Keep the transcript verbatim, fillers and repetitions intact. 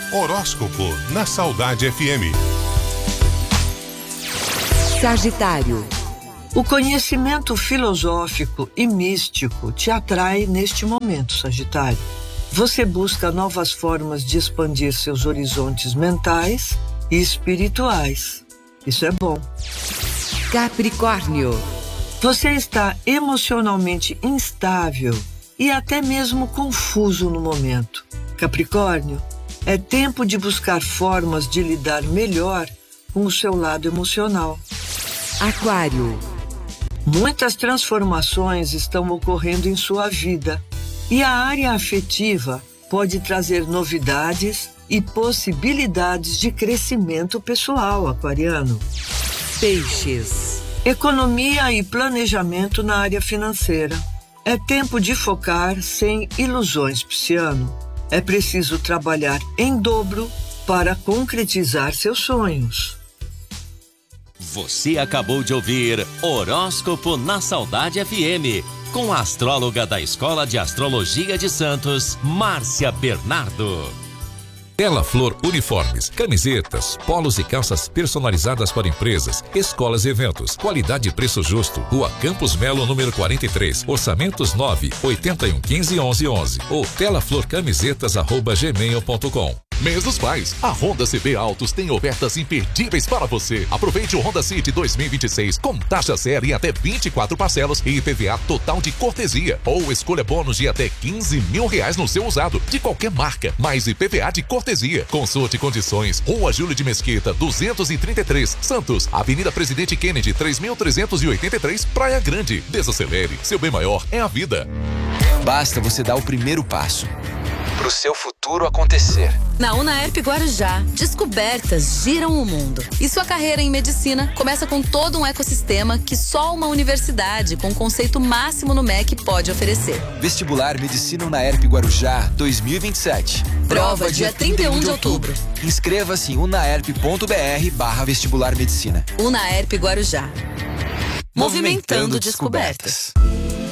Horóscopo na Saudade F M. Sagitário. O conhecimento filosófico e místico te atrai neste momento, Sagitário. Você busca novas formas de expandir seus horizontes mentais e espirituais. Isso é bom. Capricórnio. Você está emocionalmente instável e até mesmo confuso no momento. Capricórnio, é tempo de buscar formas de lidar melhor com o seu lado emocional. Aquário. Muitas transformações estão ocorrendo em sua vida e a área afetiva pode trazer novidades e possibilidades de crescimento pessoal, aquariano. Peixes. Economia e planejamento na área financeira. É tempo de focar sem ilusões, pisciano. É preciso trabalhar em dobro para concretizar seus sonhos. Você acabou de ouvir Horóscopo na Saudade F M, com a astróloga da Escola de Astrologia de Santos, Márcia Bernardo. Tela Flor Uniformes, camisetas, polos e calças personalizadas para empresas, escolas e eventos. Qualidade e preço justo. Rua Campos Melo, número quarenta e três. Orçamentos nove oitenta e um quinze onze onze ou telaflorcamisetas arroba gmail ponto com. Mês dos Pais. A Honda C B Autos tem ofertas imperdíveis para você. Aproveite o Honda City dois mil e vinte e seis com taxa zero em até vinte e quatro parcelas e I P V A total de cortesia. Ou escolha bônus de até quinze mil reais no seu usado, de qualquer marca, mais I P V A de cortesia. Consulte condições. Rua Júlio de Mesquita, duzentos e trinta e três, Santos. Avenida Presidente Kennedy, três mil trezentos e oitenta e três, Praia Grande. Desacelere. Seu bem maior é a vida. Basta você dar o primeiro passo pro seu futuro acontecer. Na Unaerp Guarujá, descobertas giram o mundo. E sua carreira em medicina começa com todo um ecossistema que só uma universidade com conceito máximo no M E C pode oferecer. Vestibular Medicina Unaerp Guarujá dois mil e vinte e sete. Prova dia trinta e um de outubro. Inscreva-se em unaerp ponto br barra vestibular medicina. Unaerp Guarujá. Movimentando descobertas.